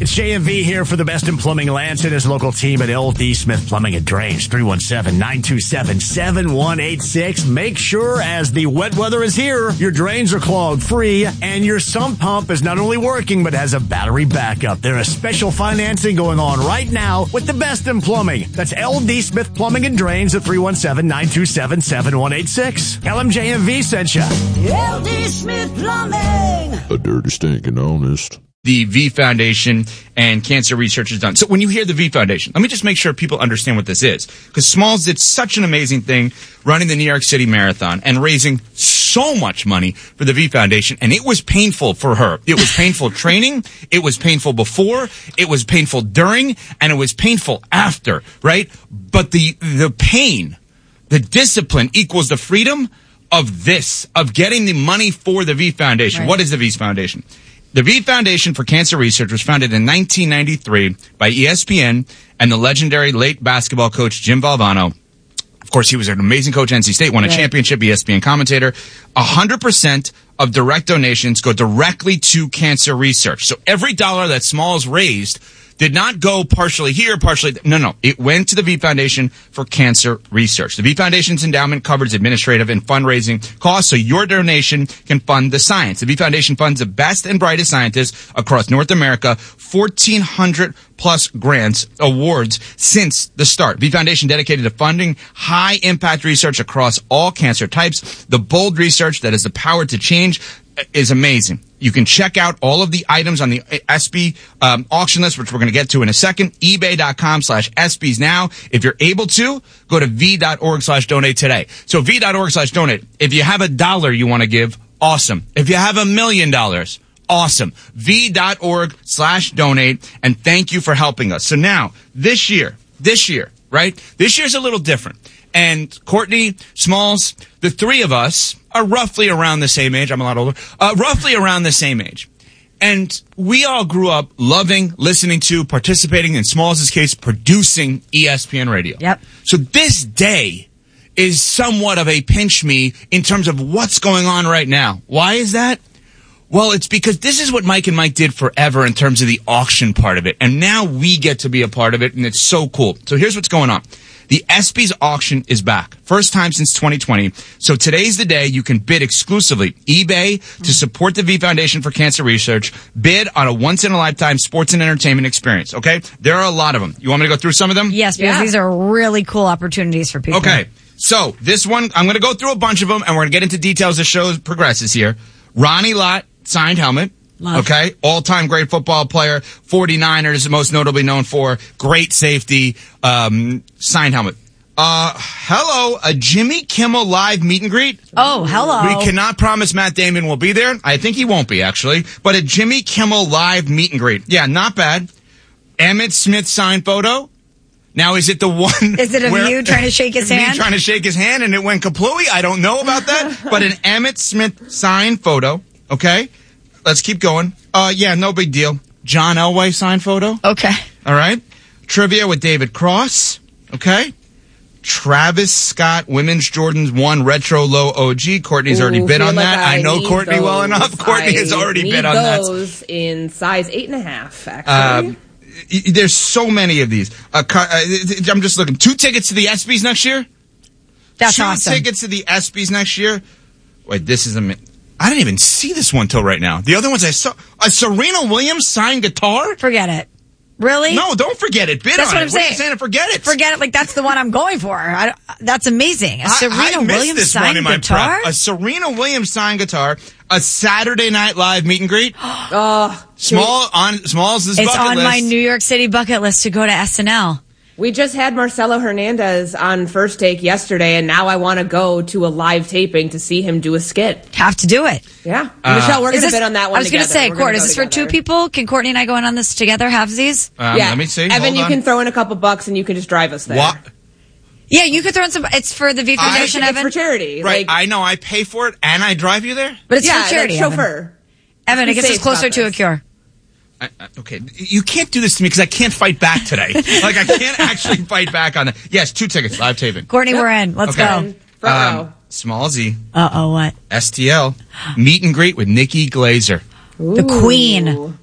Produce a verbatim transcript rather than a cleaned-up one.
It's J M V here for the best in plumbing. Lance and his local team at L D Smith Plumbing and Drains. three one seven, nine two seven, seven one eight six. Make sure as the wet weather is here, your drains are clogged free and your sump pump is not only working but has a battery backup. There is special financing going on right now with the best in plumbing. That's L D Smith Plumbing and Drains at three one seven, nine two seven, seven one eight six. L M J M V sent you. L D Smith Plumbing. A dirty, stinking honest. The V Foundation and cancer research is done. So when you hear the V Foundation, let me just make sure people understand what this is. Because Smalls did such an amazing thing running the New York City Marathon and raising so much money for the V Foundation. And it was painful for her. It was painful training. It was painful before. It was painful during. And it was painful after, right? But the, the pain, the discipline equals the freedom of this, of getting the money for the V Foundation. Right. What is the V Foundation? The V Foundation for Cancer Research was founded in nineteen ninety-three by E S P N and the legendary late basketball coach Jim Valvano. Of course, he was an amazing coach at N C State, won a right. championship, E S P N commentator. one hundred percent of direct donations go directly to cancer research. So every dollar that Smalls raised did not go partially here, partially... No, no. It went to the V Foundation for Cancer Research. The V Foundation's endowment covers administrative and fundraising costs, so your donation can fund the science. The V Foundation funds the best and brightest scientists across North America, fourteen hundred plus grants, awards since the start. V Foundation dedicated to funding high-impact research across all cancer types. The bold research that has the power to change is amazing. You can check out all of the items on the S B um, auction list, which we're going to get to in a second. ebay.com slash SBs now. If you're able to, go to v.org slash donate today. So v.org slash donate. If you have a dollar you want to give, awesome. If you have a million dollars, awesome. v.org slash donate. And thank you for helping us. So now, this year, this year, right? This year's a little different. And Courtney, Smalls, the three of us are roughly around the same age. I'm a lot older. Uh, roughly around the same age. And we all grew up loving, listening to, participating, in Smalls' case, producing E S P N Radio. Yep. So this day is somewhat of a pinch me in terms of what's going on right now. Why is that? Well, it's because this is what Mike and Mike did forever in terms of the auction part of it. And now we get to be a part of it, and it's so cool. So here's what's going on. The ESPYs auction is back. First time since twenty twenty. So today's the day you can bid exclusively. eBay to support the V Foundation for Cancer Research. Bid on a once-in-a-lifetime sports and entertainment experience, okay? There are a lot of them. You want me to go through some of them? Yes, because yeah. these are really cool opportunities for people. Okay. So this one, I'm going to go through a bunch of them, and we're going to get into details as the show progresses here. Ronnie Lott, signed helmet. Love. Okay, all-time great football player, forty-niners, most notably known for great safety, um, signed helmet. Uh, hello, a Jimmy Kimmel live meet and greet. Oh, hello. We cannot promise Matt Damon will be there. I think he won't be, actually. But a Jimmy Kimmel live meet and greet. Yeah, not bad. Emmitt Smith signed photo. Now, is it the one... Is it of where, you trying to shake his hand? Me trying to shake his hand and it went kaplooey? I don't know about that. But an Emmitt Smith signed photo, okay? Let's keep going. Uh, yeah, no big deal. John Elway signed photo. Okay. All right. Trivia with David Cross. Okay. Travis Scott, Women's Jordan's one Retro Low O G. Courtney's Ooh, already bid on like that. I, I know Courtney those. well enough. Courtney I has already need bid on that. those in size eight and a half, actually. Um, there's so many of these. Uh, I'm just looking. Two tickets to the ESPYs next year? That's Two awesome. tickets to the ESPYs next year? Wait, this is a... I didn't even see this one till right now. The other ones I saw. A Serena Williams signed guitar? Forget it. Really? No, don't forget it. Bid that's on what it. I'm saying. What are you saying? Forget it. Forget it. Like, that's the one I'm going for. I, that's amazing. A Serena I, I Williams this signed one in my guitar? prep. A Serena Williams signed guitar. A Saturday Night Live meet and greet. Oh, Small on Smalls' it's bucket on list. my New York City bucket list to go to S N L. we just had Marcelo Hernandez on First Take yesterday, and now I want to go to a live taping to see him do a skit. Have to do it. Yeah. Uh, Michelle, we're going to this, bid on that one I was going to together. say, We're Court, gonna is go this for together. two people? Can Courtney and I go in on this together, halvesies? Um, yeah. Let me see. Evan, Hold you on. can throw in a couple bucks, and you can just drive us there. What? Yeah, you could throw in some. It's for the V Foundation, It's Evan. for charity. Right, Like, I know. I pay for it, and I drive you there? But it's yeah, for charity, like Evan. chauffeur. Evan, it Be gets us safe closer about to a this. cure. I, I, okay, you can't do this to me because I can't fight back today. Like, I can't actually fight back on it. Yes, two tickets, live taping. Courtney, we're in. Let's Okay. go. Front row. Um, Small Z, Uh-oh, what? S T L, meet and greet with Nikki Glazer. The Queen.